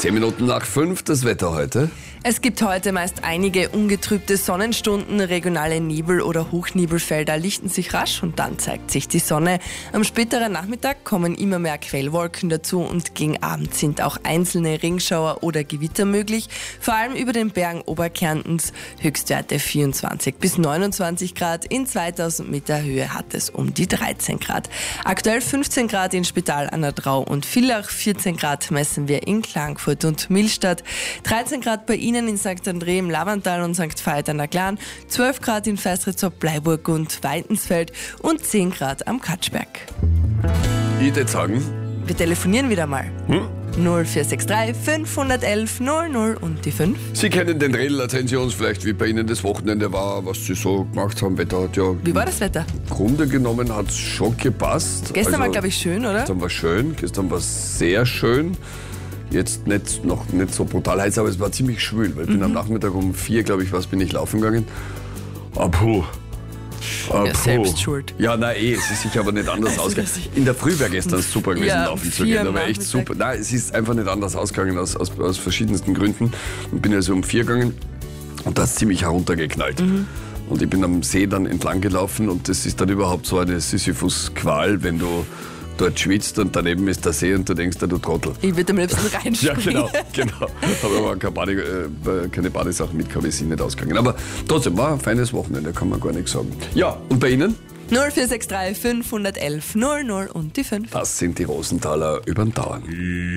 5:10 das Wetter heute. Es gibt heute meist einige ungetrübte Sonnenstunden, regionale Nebel- oder Hochnebelfelder lichten sich rasch und dann zeigt sich die Sonne. Am späteren Nachmittag kommen immer mehr Quellwolken dazu und gegen Abend sind auch einzelne Ringschauer oder Gewitter möglich, vor allem über den Bergen Oberkärntens. Höchstwerte 24 bis 29 Grad, in 2000 Meter Höhe hat es um die 13 Grad. Aktuell 15 Grad in Spital an der Drau und Villach, 14 Grad messen wir in Klagenfurt und Millstatt, 13 Grad bei Ihnen in St. André im Lavantal und St. Veit an der Glan, 12 Grad in Feistritz-ob Bleiburg und Weitensfeld und 10 Grad am Katschberg. Ich würde sagen, Wir telefonieren wieder mal. 0463 511 00 und die 5. Sie kennen den Redel, erzählen Sie uns vielleicht, wie bei Ihnen das Wochenende war, was Sie so gemacht haben. Wetter hat ja Wie war das Wetter? im Grunde genommen hat es schon gepasst. Gestern war, glaube ich, schön, oder? Gestern war schön, gestern war sehr schön. Jetzt noch nicht so brutal heiß, aber es war ziemlich schwül, weil ich bin am Nachmittag um 4, glaube ich, bin ich laufen gegangen. Selbst schuld. Ja, nein, es ist sicher aber nicht anders ausgegangen. In der Früh wäre gestern super gewesen, laufen zu gehen. Aber echt super. Nein, es ist einfach nicht anders ausgegangen aus verschiedensten Gründen. Ich bin also um 4 gegangen und da ist ziemlich heruntergeknallt. Und ich bin am See dann entlang gelaufen und das ist dann überhaupt so eine Sisyphus-Qual, wenn du dort schwitzt und daneben ist der See und du denkst, du Trottel. Ich würde am liebsten reinspringen. Ja, genau. Aber keine Badesachen mit, ist nicht ausgegangen. Aber trotzdem war ein feines Wochenende, kann man gar nichts sagen. Ja, und bei Ihnen? 0463 511 00 und die 5. Das sind die Rosenthaler übern Dauern.